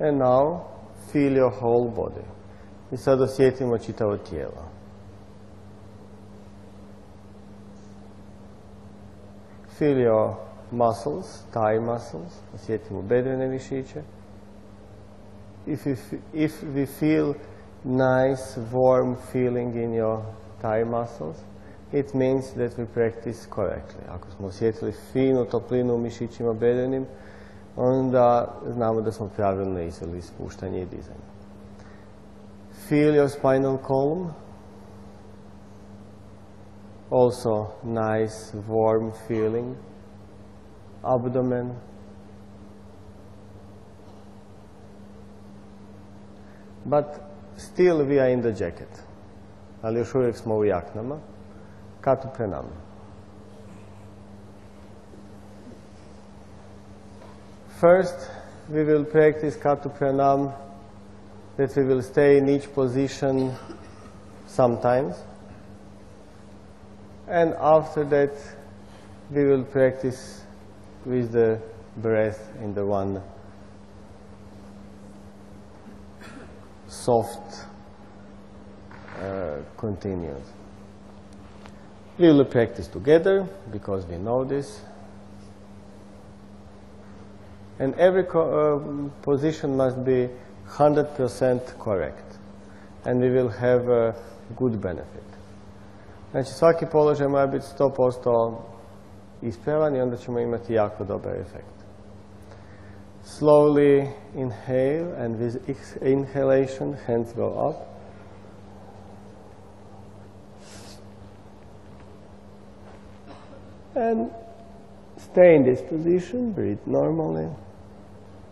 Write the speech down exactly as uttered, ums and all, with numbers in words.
And now feel your whole body. I sad osjetimo čitavo tijelo. Feel your muscles, thigh muscles. Osjetimo bedrene mišiće. If, you f if we feel nice, warm feeling in your thigh muscles, it means that we practice correctly. Ako smo osjetili finu toplinu u mišićima bedrenim, onda znamo da smo pravilno izveli spuštanje i dizanje. Feel your spinal column. Also nice, warm feeling. Abdomen. But still we are in the jacket. Ali još uvijek smo u jaknama. Katu pranam. First, we will practice Katu pranam, that we will stay in each position sometimes. And after that, we will practice with the breath in the one soft, uh, continuous. We will practice together because we know this. And every co uh, position must be one hundred percent correct. And we will have a good benefit. Znači svaki položaj mora biti sto posto ispravan i onda ćemo imati jako dobar efekt. Slowly inhale and with inhalation hands go up. And stay in this position, breathe normally.